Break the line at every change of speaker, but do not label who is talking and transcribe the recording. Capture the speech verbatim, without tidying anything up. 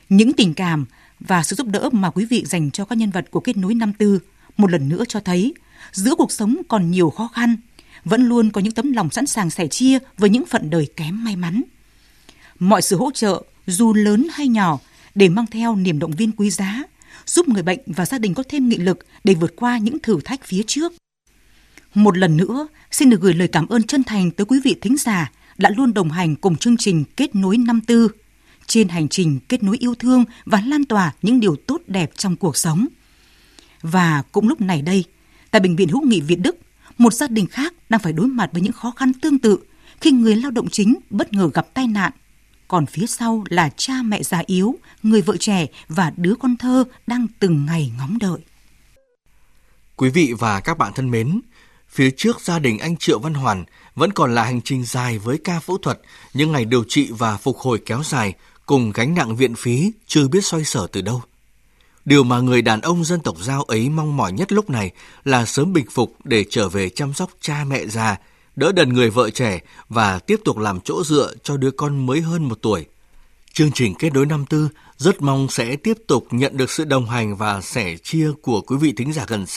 Những tình cảm và sự giúp đỡ mà quý vị dành cho các nhân vật của Kết nối năm tư một lần nữa cho thấy giữa cuộc sống còn nhiều khó khăn, vẫn luôn có những tấm lòng sẵn sàng sẻ chia với những phận đời kém may mắn. Mọi sự hỗ trợ, dù lớn hay nhỏ, để mang theo niềm động viên quý giá, giúp người bệnh và gia đình có thêm nghị lực để vượt qua những thử thách phía trước. Một lần nữa, xin được gửi lời cảm ơn chân thành tới quý vị thính giả đã luôn đồng hành cùng chương trình Kết nối năm tư trên hành trình kết nối yêu thương và lan tỏa những điều tốt đẹp trong cuộc sống. Và cũng lúc này đây, tại Bệnh viện Hữu nghị Việt Đức, một gia đình khác đang phải đối mặt với những khó khăn tương tự khi người lao động chính bất ngờ gặp tai nạn. Còn phía sau là cha mẹ già yếu, người vợ trẻ và đứa con thơ đang từng ngày ngóng đợi.
Quý vị và các bạn thân mến, phía trước gia đình anh Triệu Văn Hoàn vẫn còn là hành trình dài với ca phẫu thuật, những ngày điều trị và phục hồi kéo dài cùng gánh nặng viện phí chưa biết xoay sở từ đâu. Điều mà người đàn ông dân tộc Dao ấy mong mỏi nhất lúc này là sớm bình phục để trở về chăm sóc cha mẹ già, đỡ đần người vợ trẻ và tiếp tục làm chỗ dựa cho đứa con mới hơn một tuổi. Chương trình Kết nối năm tư rất mong sẽ tiếp tục nhận được sự đồng hành và sẻ chia của quý vị thính giả gần xa.